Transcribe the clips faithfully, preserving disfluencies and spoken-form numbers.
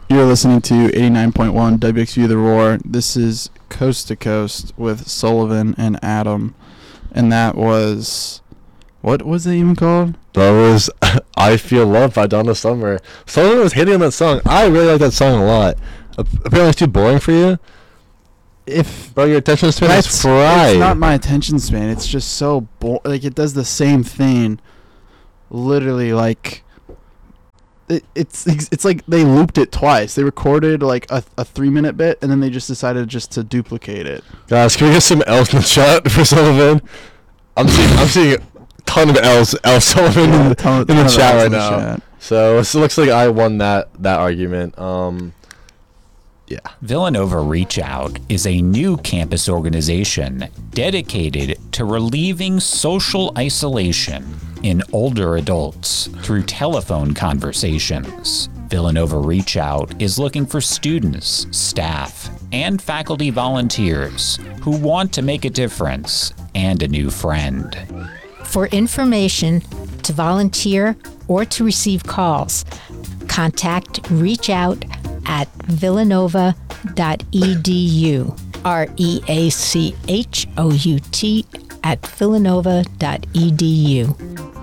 You're listening to eighty-nine point one W X U The Roar. This is Coast to Coast with Sullivan and Adam. And that was... What was it even called? That was I Feel Love by Donna Summer. Sullivan was hating on that song. I really like that song a lot. Apparently it's too boring for you? If Bro, your attention span that's, is fried. It's not my attention span. It's just so... Bo- like, it does the same thing. Literally, like... It, it's it's like they looped it twice. They recorded like a, a three minute bit and then they just decided just to duplicate it. Guys, can we get some L's in the chat for Sullivan? I'm seeing I'm seeing a ton of L's L Sullivan Yeah, in, ton, in ton the of chat L's right in the now. chat. So it looks like I won that that argument. Um, yeah. Villanova Reach Out is a new campus organization dedicated to relieving social isolation in older adults through telephone conversations. Villanova Reach Out is looking for students, staff, and faculty volunteers who want to make a difference and a new friend. For information, to volunteer, or to receive calls, contact Reach Out at villanova dot e d u. R E A C H O U T at villanova dot e d u.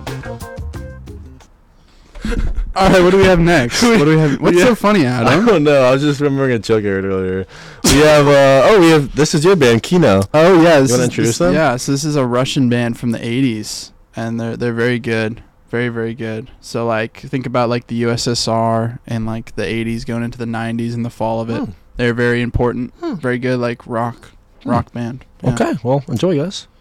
All right, what do we have next? What do we have? What's Yeah. so funny, I Adam? don't know. I was just remembering a joke I heard earlier. We have uh oh we have this is your band Kino. Oh yeah, this You wanna is, introduce this, them? Yeah, so this is a Russian band from the eighties, and they're they're very good, very very good. So like think about like the U S S R and like the eighties going into the nineties and the fall of it. Hmm. They're very important, Hmm. very good like rock rock band. Yeah. Okay, well enjoy guys.